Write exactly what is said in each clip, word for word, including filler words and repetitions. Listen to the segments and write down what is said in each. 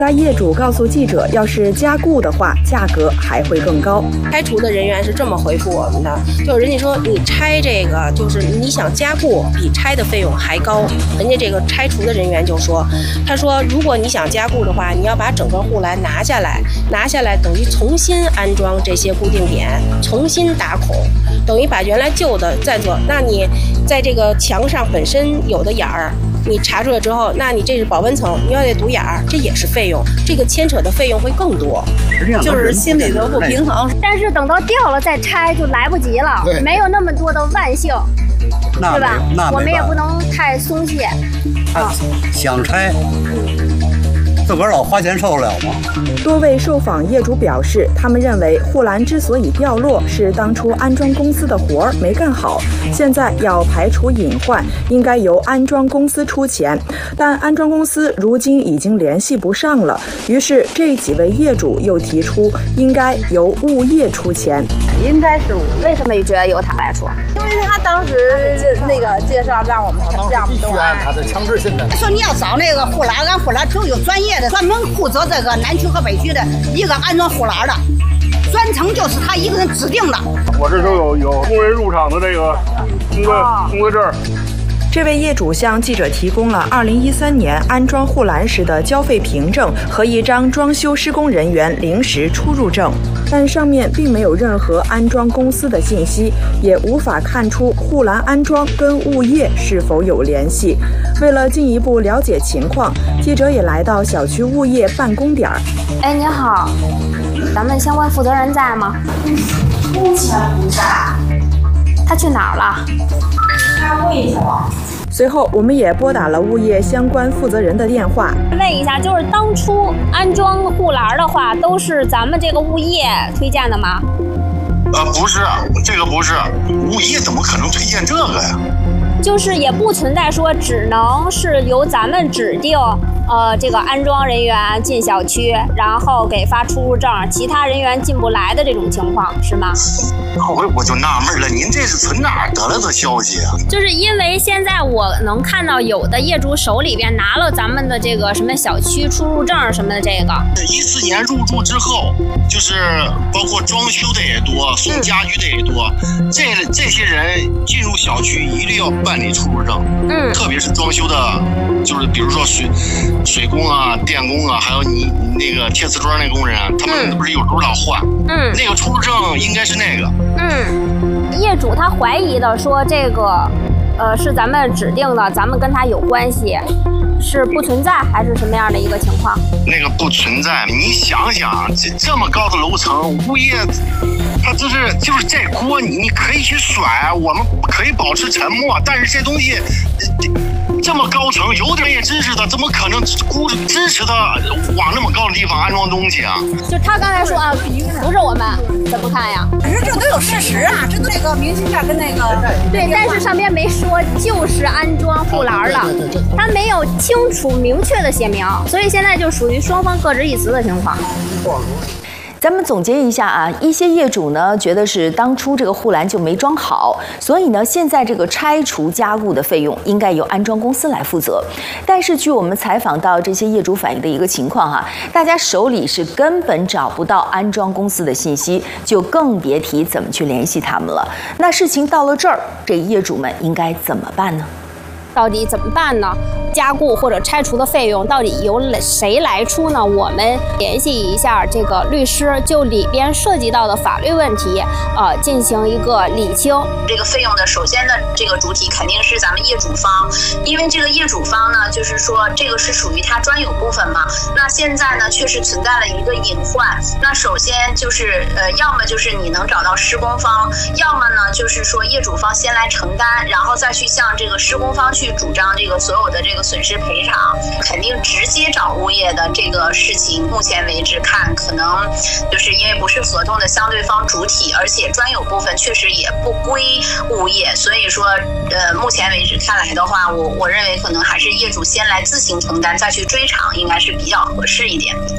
该业主告诉记者，要是加固的话，价格还会更高。 拆除的人员是这么回复我们的，就人家说你拆这个，就是你想加固，比拆的费用还高。人家这个拆除的人员就说，他说如果你想加固的话，你要把整个护栏拿下来，拿下来等于重新安装这些固定点，重新打孔，等于把原来旧的再做。那你在这个墙上本身有的眼儿，你查出来之后，那你这是保温层，你要得堵眼儿，这也是费用，这个牵扯的费用会更多， 就是心里头不平衡。 但是等到掉了再拆就来不及了，没有那么多的万幸，对吧？我们也不能太松懈。 啊，想拆，自个儿老花钱受得了吗？ 多位受访业主表示，他们认为护栏之所以掉落，是当初安装公司的活儿没干好，现在要排除隐患，应该由安装公司出钱。但安装公司如今已经联系不上了，于是这几位业主又提出，应该由物业出钱。 应该是为什么你觉得由他来出？ 因为他当时那个介绍让我们这样弄， 他的强制性的。 说你要找那个护栏，俺护栏都有专业的，专门负责这个南区和北区的一个安装护栏的，专程就是他一个人指定的。 我这都有有工人入场的这个工作工作证。 这位业主向记者提供了二零一三年安装护栏时的交费凭证和一张装修施工人员临时出入证，但上面并没有任何安装公司的信息，也无法看出护栏安装跟物业是否有联系。为了进一步了解情况，记者也来到小区物业办公点。 哎，你好，咱们相关负责人在吗？ 目前不在。 他去哪儿了？ 开会去了。 随后，我们也拨打了物业相关负责人的电话， 问一下，就是当初安装护栏的话，都是咱们这个物业推荐的吗？ 呃，不是，这个不是，物业怎么可能推荐这个呀？ 就是也不存在说只能是由咱们指定呃这个安装人员进小区，然后给发出入证，其他人员进不来的这种情况是吗？ 我我就纳闷了，您这是从哪儿得来的消息啊？ 就是因为现在我能看到有的业主手里边拿了咱们的这个什么小区出入证什么的，这个一四年入住之后，就是包括装修的也多，送家具的也多，嗯、这这些人进入小区一律要办理出入证，嗯，特别是装修的，就是比如说水水工啊、电工啊，还有你那个贴瓷砖那工人啊，他们不是有时候老换，嗯，那个出入证应该是那个。 嗯，业主他怀疑的说这个，呃，是咱们指定的，咱们跟他有关系，是不存在还是什么样的一个情况？ 那个不存在，你想想，这这么高的楼层，物业他就是就是这锅，你你可以去甩，我们可以保持沉默，但是这东西。这么高层有专业知识的，怎么可能估支持他往那么高的地方安装东西啊？ 就他刚才说啊，不是我们，怎么看呀？ 可是这都有事实啊，这那个明信片跟那个对，但是上面没说就是安装护栏了，他没有清楚明确的写明，所以现在就属于双方各执一词的情况。 咱们总结一下啊，一些业主呢觉得是当初这个护栏就没装好，所以呢现在这个拆除加固的费用应该由安装公司来负责。但是据我们采访到这些业主反映的一个情况哈，大家手里是根本找不到安装公司的信息，就更别提怎么去联系他们了。那事情到了这儿，这业主们应该怎么办呢？ 到底怎么办呢？加固或者拆除的费用到底由谁来出呢？我们联系一下这个律师，就里边涉及到的法律问题，呃，进行一个理清。 这个费用的首先的这个主体肯定是咱们业主方，因为这个业主方呢，就是说这个是属于他专有部分嘛。那现在呢，确实存在了一个隐患。那首先就是呃，要么就是你能找到施工方，要么呢就是说业主方先来承担，然后再去向这个施工方去主张这个所有的这个损失赔偿。肯定直接找物业的这个事情，目前为止看可能就是因为不是合同的相对方主体，而且专有部分确实也不归物业，所以说呃，目前为止看来的话，我我认为可能还是业主先来自行承担，再去追偿，应该是比较合适一点的。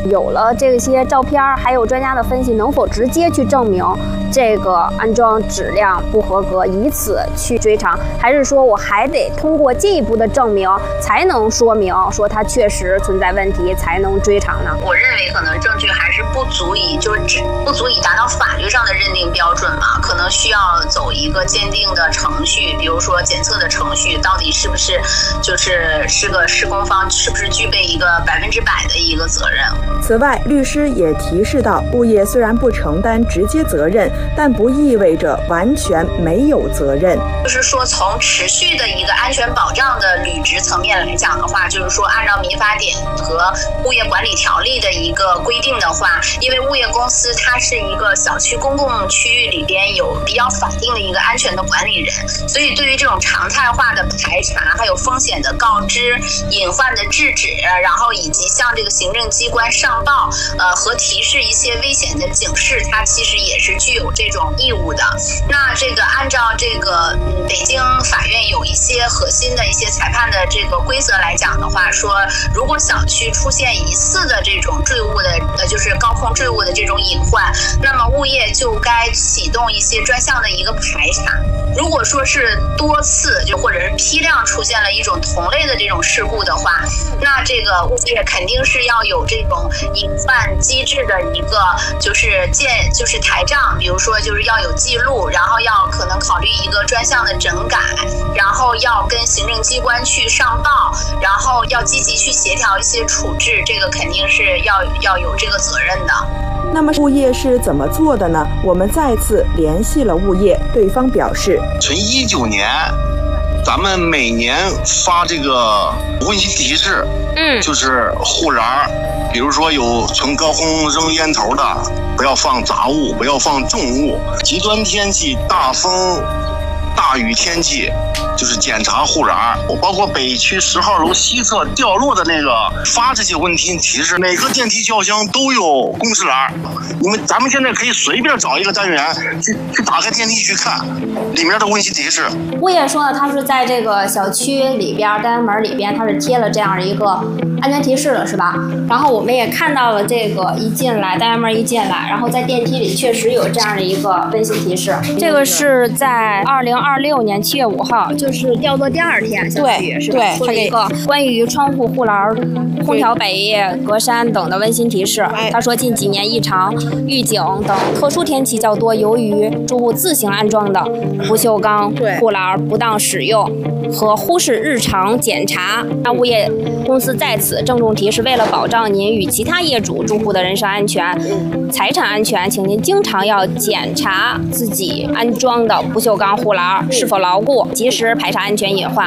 有了这些照片，还有专家的分析，能否直接去证明这个安装质量不合格，以此去追偿？还是说我还得通过进一步的证明，才能说明说它确实存在问题，才能追偿呢？ 我认为可能证据还是不足以，就是不足以达到法律上的认定标准嘛，可能需要走一个鉴定的程序，比如说检测的程序，到底是不是就是是个施工方是不是具备一个百分之百的一个责任。 此外，律师也提示到，物业虽然不承担直接责任，但不意味着完全没有责任。 就是说，从持续的一个安全保障的履职层面来讲的话，就是说按照民法典和物业管理条例的一个规定的话，因为物业公司它是一个小区公共区域里边有比较法定的一个安全的管理人，所以对于这种常态化的排查，还有风险的告知、隐患的制止，然后以及向这个行政机关上报，呃和提示一些危险的警示，它其实也是具有这种义务的。那这个按照这个嗯北京法院有一些核心的一些裁判的这个规则来讲的话，说如果小区出现疑似的这种坠物的呃就是高空坠物的这种隐患，那么物业就该启动一些专项的一个排查。如果说是多次就或者是批量出现了一种同类的这种事故的话，那这个物业肯定是要有这种隐患机制的一个就是建就是台账，比如说就是要有记录，然后要可能考虑一个专项的整改，然后要跟行政机关去上报，然后要积极去协调一些处置，这个肯定是要要有这个责任的。 那么物业是怎么做的呢？我们再次联系了物业，对方表示， 从一九年，咱们每年发这个温馨提示，嗯，就是护栏，比如说有从高空扔烟头的，不要放杂物，不要放重物，极端天气、大风、大雨天气。就是检查护栏，我包括北区十号楼西侧掉落的那个发这些温馨提示，每个电梯轿厢都有公示栏。你们咱们现在可以随便找一个单元去去打开电梯去看里面的温馨提示。 物业说呢，他是在这个小区里边单元门里边，他是贴了这样一个安全提示了，是吧？然后我们也看到了这个一进来单元门一进来，然后在电梯里确实有这样的一个温馨提示。这个是在二零二六年七月五号。就是调做第二天，相当于是出了一个关于窗户、护栏、空调百叶、格栅等的温馨提示。他说，近几年异常、预警等特殊天气较多，由于住户自行安装的不锈钢护栏不当使用和忽视日常检查，那物业公司在此郑重提示：为了保障您与其他业主住户的人身安全、财产安全，请您经常要检查自己安装的不锈钢护栏是否牢固，及时排查安全隐患。